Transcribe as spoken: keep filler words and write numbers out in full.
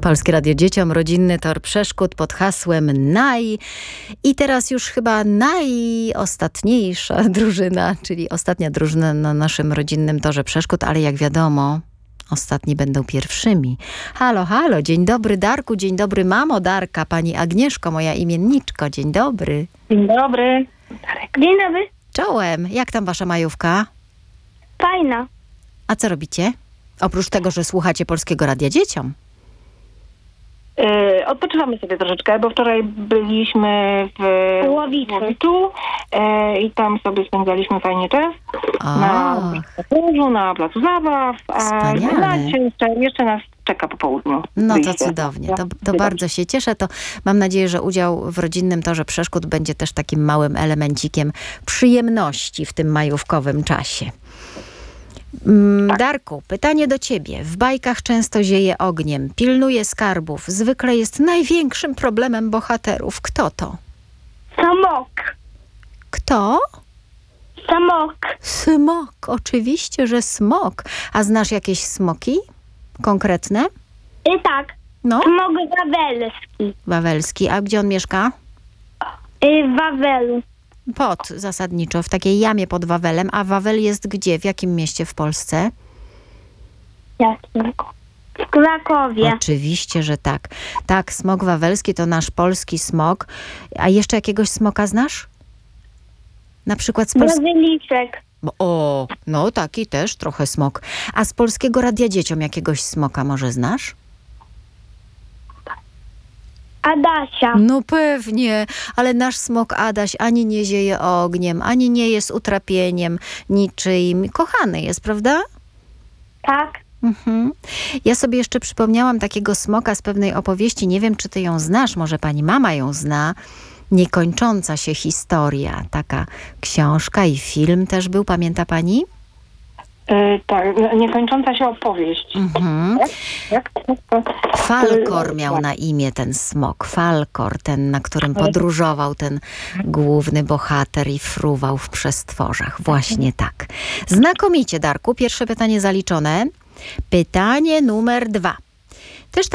Polskie Radio Dzieciom, rodzinny tor przeszkód pod hasłem Naj. I teraz już chyba najostatniejsza drużyna, czyli ostatnia drużyna na naszym rodzinnym torze przeszkód, ale jak wiadomo, ostatni będą pierwszymi. Halo, halo, dzień dobry Darku, dzień dobry mamo Darka, pani Agnieszko, moja imienniczko, dzień dobry. Dzień dobry. Dzień dobry. Czołem, jak tam wasza majówka? Fajna. A co robicie? Oprócz tego, że słuchacie Polskiego Radia Dzieciom. Yy, odpoczywamy sobie troszeczkę, bo wczoraj byliśmy w Łowiczu. Łowiczu yy, i tam sobie spędzaliśmy fajnie czas. O, Na placu, na placu zabaw. A Wspaniale. na dzisiaj jeszcze, jeszcze nas czeka po południu. no to wyjście. cudownie, to, to Dobrze. bardzo się cieszę. To mam nadzieję, że udział w rodzinnym torze przeszkód będzie też takim małym elemencikiem przyjemności w tym majówkowym czasie. Mm, Darku, pytanie do ciebie. W bajkach często zieje ogniem, pilnuje skarbów, zwykle jest największym problemem bohaterów. Kto to? Samok. Kto? Samok. Smok, oczywiście, że smok. A znasz jakieś smoki konkretne? I tak. No, Smok wawelski. wawelski. A gdzie on mieszka? Y, w Wawelu. Pod, zasadniczo, w takiej jamie pod Wawelem. A Wawel jest gdzie? W jakim mieście w Polsce? Jakim? W Krakowie. Oczywiście, że tak. Tak, smok wawelski to nasz polski smok. A jeszcze jakiegoś smoka znasz? Na przykład z Polski... Brazylijczyk. O, no taki też trochę smok. A z Polskiego Radia Dzieciom jakiegoś smoka może znasz? Adasia. No pewnie, ale nasz smok Adaś ani nie zieje ogniem, ani nie jest utrapieniem niczyim. Kochany jest, prawda? Tak. Mhm. Ja sobie jeszcze przypomniałam takiego smoka z pewnej opowieści. Nie wiem, czy ty ją znasz, może pani mama ją zna. Niekończąca się historia. Taka książka i film też był, pamięta pani? Yy, tak, niekończąca się opowieść. Mhm. Jak? Jak? Falkor miał na imię ten smok. Falkor, ten, na którym podróżował ten główny bohater i fruwał w przestworzach. Właśnie tak. Znakomicie, Darku. Pierwsze pytanie zaliczone. Pytanie numer dwa. Też